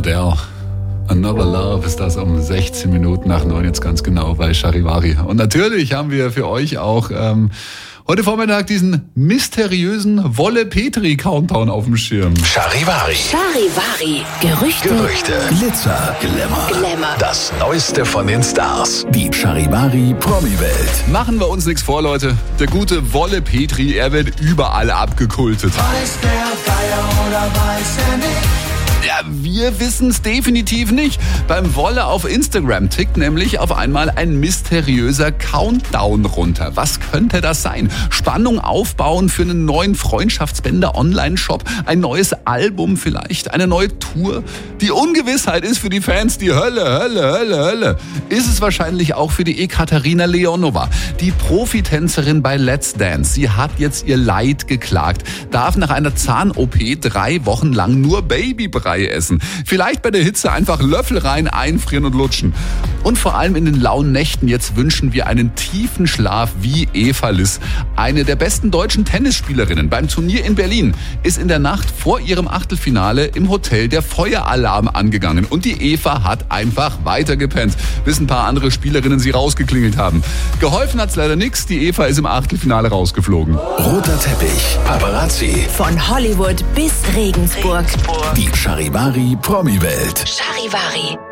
Adele. Another Love ist das um 16 Minuten nach 9 jetzt ganz genau bei Charivari. Und natürlich haben wir für euch auch heute Vormittag diesen mysteriösen Wolle-Petri-Countdown auf dem Schirm. Charivari. Charivari. Gerüchte. Glitzer. Glamour. Das Neueste von den Stars. Die Charivari Promi-Welt. Machen wir uns nichts vor, Leute. Der gute Wolle-Petri, er wird überall abgekultet. Weiß der Geier oder weiß er nicht? Ja, wir wissen es definitiv nicht. Beim Wolle auf Instagram tickt nämlich auf einmal ein mysteriöser Countdown runter. Was könnte das sein? Spannung aufbauen für einen neuen Freundschaftsbänder-Online-Shop? Ein neues Album vielleicht? Eine neue Tour? Die Ungewissheit ist für die Fans die Hölle. Ist es wahrscheinlich auch für die Ekaterina Leonova, die Profitänzerin bei Let's Dance. Sie hat jetzt ihr Leid geklagt, darf nach einer Zahn-OP 3 Wochen lang nur Babybrei essen. Vielleicht bei der Hitze einfach Löffel rein, einfrieren und lutschen. Und vor allem in den lauen Nächten jetzt wünschen wir einen tiefen Schlaf wie Eva Liss. Eine der besten deutschen Tennisspielerinnen beim Turnier in Berlin ist in der Nacht vor ihrem Achtelfinale im Hotel der Feueralarm angegangen. Und die Eva hat einfach weitergepennt, bis ein paar andere Spielerinnen sie rausgeklingelt haben. Geholfen hat's leider nichts. Die Eva ist im Achtelfinale rausgeflogen. Roter Teppich. Paparazzi. Von Hollywood bis Regensburg. Die Charivari Promi-Welt. Charivari.